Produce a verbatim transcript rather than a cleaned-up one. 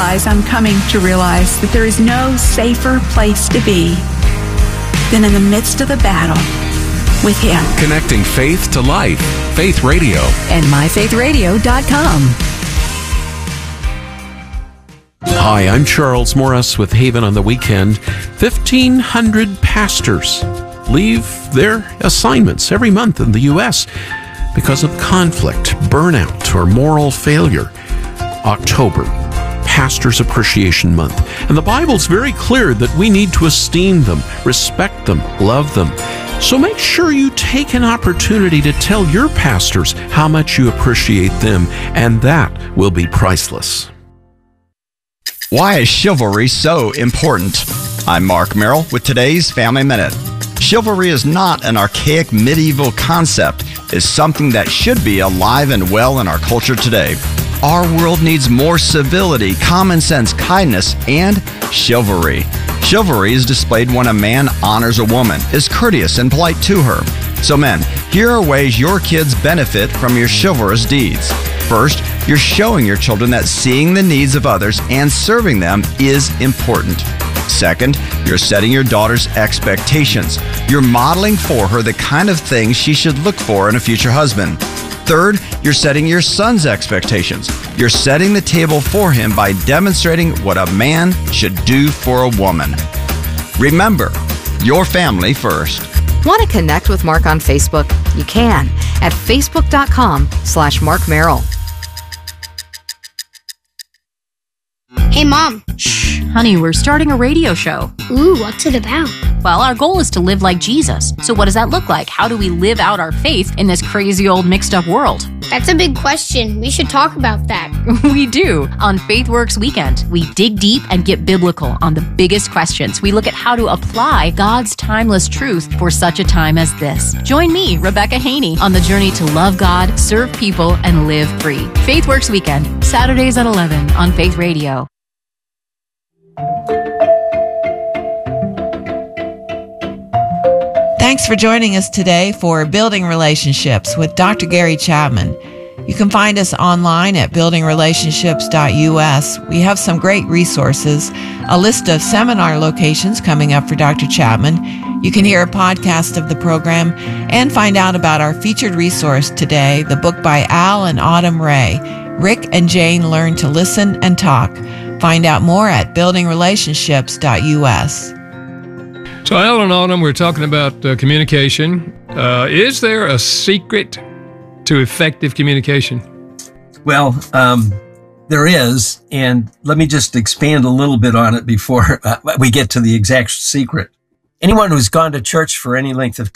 realize, I'm coming to realize that there is no safer place to be than in the midst of the battle with Him. Connecting faith to life. Faith Radio. And my faith radio dot com. Hi, I'm Charles Morris with Haven on the Weekend. fifteen hundred pastors leave their assignments every month in the U S because of conflict, burnout, or moral failure. October, Pastors Appreciation Month. And the Bible's very clear that we need to esteem them, respect them, love them. So make sure you take an opportunity to tell your pastors how much you appreciate them, and that will be priceless. Why is chivalry so important? I'm Mark Merrill with today's Family Minute. Chivalry is not an archaic medieval concept. It's something that should be alive and well in our culture today. Our world needs more civility, common sense, kindness, and chivalry. Chivalry is displayed when a man honors a woman, is courteous and polite to her. So men, here are ways your kids benefit from your chivalrous deeds. First, you're showing your children that seeing the needs of others and serving them is important. Second, you're setting your daughter's expectations. You're modeling for her the kind of things she should look for in a future husband. Third, you're setting your son's expectations. You're setting the table for him by demonstrating what a man should do for a woman. Remember, your family first. Want to connect with Mark on Facebook? You can at facebook dot com slash Mark Merrill. Hey, Mom. Shh, honey, we're starting a radio show. Ooh, what's it about? Well, our goal is to live like Jesus. So what does that look like? How do we live out our faith in this crazy old mixed up world? That's a big question. We should talk about that. We do. On FaithWorks Weekend, we dig deep and get biblical on the biggest questions. We look at how to apply God's timeless truth for such a time as this. Join me, Rebecca Haney, on the journey to love God, serve people, and live free. FaithWorks Weekend, Saturdays at eleven on Faith Radio. Thanks for joining us today for Building Relationships with Doctor Gary Chapman. You can find us online at building relationships dot U S. We have some great resources, a list of seminar locations coming up for Doctor Chapman. You can hear a podcast of the program and find out about our featured resource today, the book by Al and Autumn Ray, Rick and Jane Learn to Listen and Talk. Find out more at building relationships dot U S. So, Al and Autumn, we're talking about uh, communication. Uh, is there a secret to effective communication? Well, um, there is, and let me just expand a little bit on it before uh, we get to the exact secret. Anyone who's gone to church for any length of